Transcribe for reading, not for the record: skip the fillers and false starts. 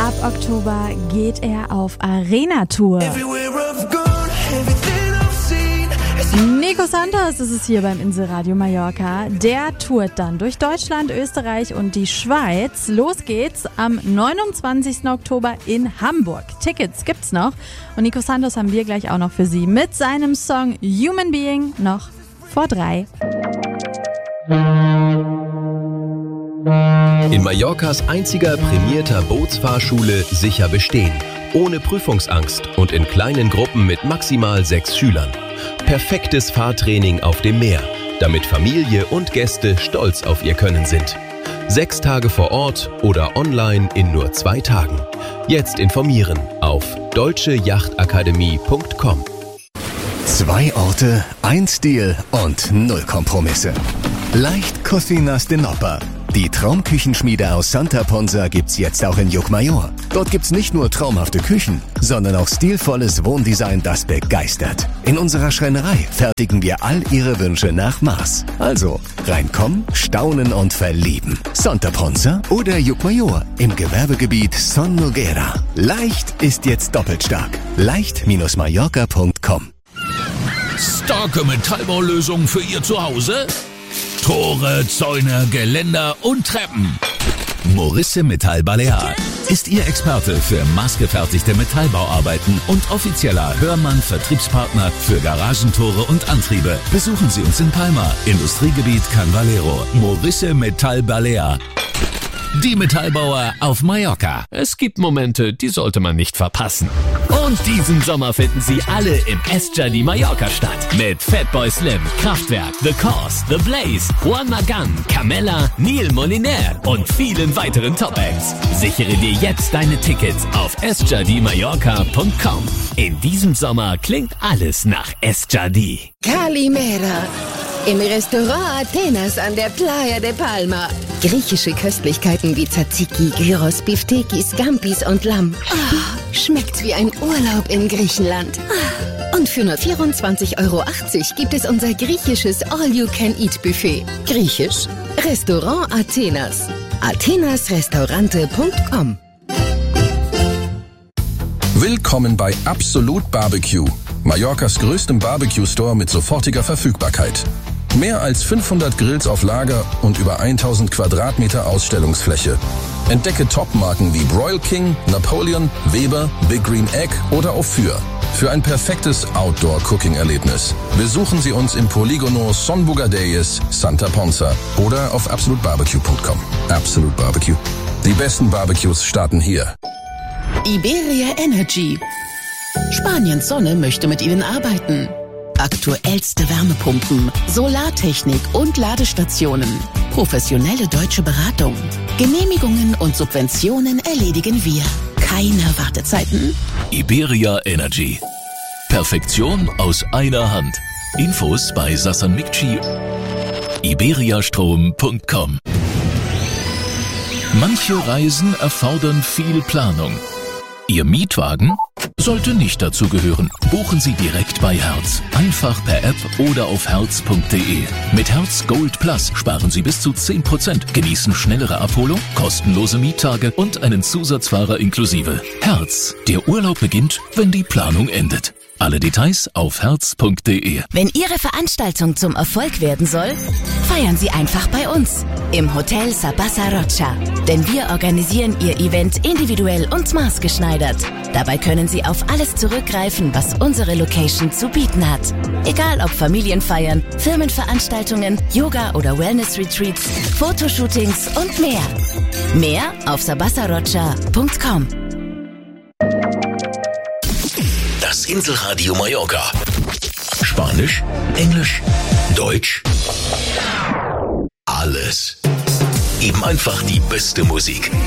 Ab Oktober geht er auf Arena-Tour. Nico Santos ist es hier beim Inselradio Mallorca. Der tourt dann durch Deutschland, Österreich und die Schweiz. Los geht's am 29. Oktober in Hamburg. Tickets gibt's noch. Und Nico Santos haben wir gleich auch noch für Sie mit seinem Song Human Being noch vor 3. In Mallorcas einziger prämierter Bootsfahrschule sicher bestehen. Ohne Prüfungsangst und in kleinen Gruppen mit maximal 6 Schülern. Perfektes Fahrtraining auf dem Meer, damit Familie und Gäste stolz auf ihr Können sind. 6 Tage vor Ort oder online in nur 2 Tagen. Jetzt informieren auf deutschejachtakademie.com. 2 Orte, 1 Stil und 0 Kompromisse. Leicht Cocinas de Nopper. Die Traumküchenschmiede aus Santa Ponsa gibt's jetzt auch in Llucmajor. Dort gibt's nicht nur traumhafte Küchen, sondern auch stilvolles Wohndesign, das begeistert. In unserer Schreinerei fertigen wir all Ihre Wünsche nach Maß. Also reinkommen, staunen und verlieben. Santa Ponsa oder Llucmajor im Gewerbegebiet Son Noguera. Leicht ist jetzt doppelt stark. leicht-mallorca.com. Starke Metallbaulösung für Ihr Zuhause? Tore, Zäune, Geländer und Treppen. Morisse Metall Balear ist Ihr Experte für maßgefertigte Metallbauarbeiten und offizieller Hörmann-Vertriebspartner für Garagentore und Antriebe. Besuchen Sie uns in Palma, Industriegebiet Can Valero. Morisse Metall Balear. Die Metallbauer auf Mallorca. Es gibt Momente, die sollte man nicht verpassen. Und diesen Sommer finden Sie alle im Esjardí Mallorca statt. Mit Fatboy Slim, Kraftwerk, The Cause, The Blaze, Juan Magán, Camella, Neil Moliner und vielen weiteren Top-Acts. Sichere dir jetzt deine Tickets auf esjardimallorca.com. In diesem Sommer klingt alles nach Esjardí. Kalimera. Im Restaurant Athenas an der Playa de Palma. Griechische Köstlichkeiten wie Tzatziki, Gyros, Biftekis, Scampis und Lamm. Oh, schmeckt wie ein Urlaub in Griechenland. Und für nur 24,80 € gibt es unser griechisches All-You-Can-Eat-Buffet. Griechisch? Restaurant Athenas. athenasrestaurante.com. Willkommen bei Absolut Barbecue, Mallorcas größtem Barbecue-Store mit sofortiger Verfügbarkeit. Mehr als 500 Grills auf Lager und über 1000 Quadratmeter Ausstellungsfläche. Entdecke Top-Marken wie Broil King, Napoleon, Weber, Big Green Egg oder Ophir. Für ein perfektes Outdoor-Cooking-Erlebnis. Besuchen Sie uns im Poligono Son Bugadeyes, Santa Ponsa oder auf absolutbarbecue.com. Absolut Barbecue. Die besten Barbecues starten hier. Iberia Energy. Spaniens Sonne möchte mit Ihnen arbeiten. Aktuellste Wärmepumpen, Solartechnik und Ladestationen. Professionelle deutsche Beratung. Genehmigungen und Subventionen erledigen wir. Keine Wartezeiten. Iberia Energy. Perfektion aus einer Hand. Infos bei Sasan Mikci. iberiastrom.com. Manche Reisen erfordern viel Planung. Ihr Mietwagen sollte nicht dazu gehören. Buchen Sie direkt bei Hertz. Einfach per App oder auf hertz.de. Mit Hertz Gold Plus sparen Sie bis zu 10%, genießen schnellere Abholung, kostenlose Miettage und einen Zusatzfahrer inklusive. Hertz. Der Urlaub beginnt, wenn die Planung endet. Alle Details auf hertz.de. Wenn Ihre Veranstaltung zum Erfolg werden soll, feiern Sie einfach bei uns im Hotel Sabasa Rocha. Denn wir organisieren Ihr Event individuell und maßgeschneidert. Dabei können Sie auf alles zurückgreifen, was unsere Location zu bieten hat. Egal ob Familienfeiern, Firmenveranstaltungen, Yoga- oder Wellness-Retreats, Fotoshootings und mehr. Mehr auf sabasarocha.com. Das Inselradio Mallorca. Spanisch, Englisch, Deutsch. Alles. Eben einfach die beste Musik.